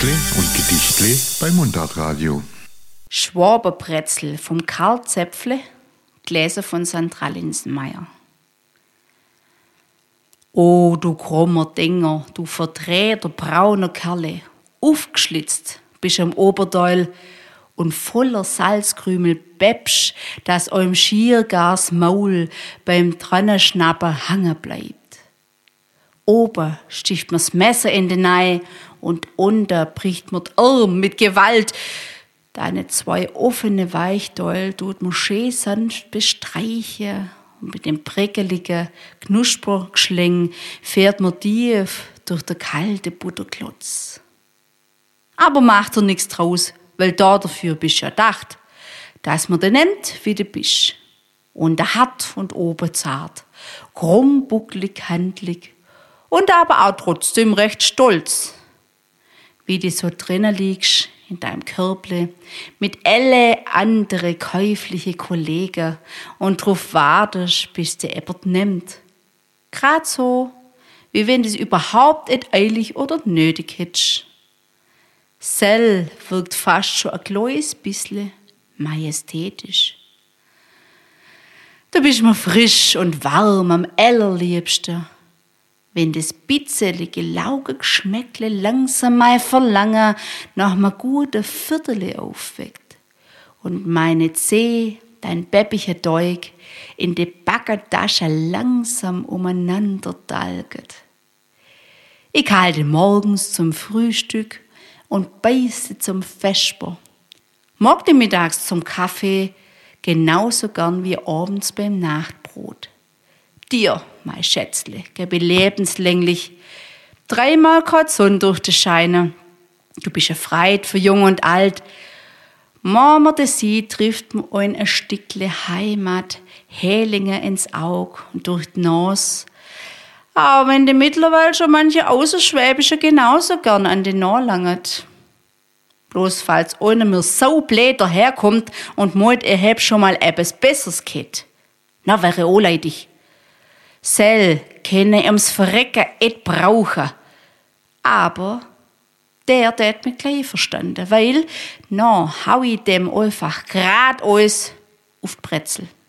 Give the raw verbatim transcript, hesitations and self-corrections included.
Textle und Gedichtle bei Mundartradio. Schwaberbrezel vom Karl Zäpfle, Gläser von Sandra Linsenmeier. O, du krummer Dinger, du verdrehter brauner Kerle, aufgeschlitzt bist am Oberdeul und voller Salzkrümel bäbsch, dass eurem Schiergars Maul beim Trannenschnappen hangen bleibt. Oben sticht mir's Messer in den Ei und unter bricht mir Arm mit Gewalt. Deine zwei offene Weichdäul tut mir schön sanft bestreichen und mit dem prickeligen Knuspergeschling fährt mir tief durch der kalte Butterklotz. Aber macht er nix draus, weil da dafür bist ja dacht, dass man den nimmt, wie du bist. Und der hart und oben zart, krumm, bucklig, handlig und aber auch trotzdem recht stolz. Wie du so drinnen liegst in deinem Körble mit alle andere käufliche Kollegen und drauf wartest, bis der jemand nimmt. Grad so, wie wenn du es überhaupt nicht eilig oder nötig hättest. Sell wirkt fast schon ein kleines bisschen majestätisch. Du bist mir frisch und warm am allerliebsten, wenn das bitzelige, Laugengeschmäckle langsam mein Verlangen nach einem guten Viertel aufweckt und meine Zeh, dein bäppiger Teig, in die Backertasche langsam umeinander talget. Ich halte morgens zum Frühstück und beiße zum Vesper. Mag die mittags zum Kaffee genauso gern wie abends beim Nachtbrot. Dir, mein Schätzle, geb ich lebenslänglich dreimal keine Sonne durch die Scheine. Du bist ein Freit für Jung und Alt. Mama de sie trifft mir ein ein Stückle Heimat, Hälinge ins Aug und durch die Nase. Aber wenn die mittlerweile schon manche Außerschwäbische genauso gern an den Nase langet. Bloß falls einer mir so blöd daherkommt und meint, er hätt schon mal etwas Besseres gehabt. Na, wäre auch leidig. Sell kenne ums Verrecken et brauchen. Aber der tät mich gleich verstanden, weil, na, hau ich dem einfach grad alles auf die Brezel.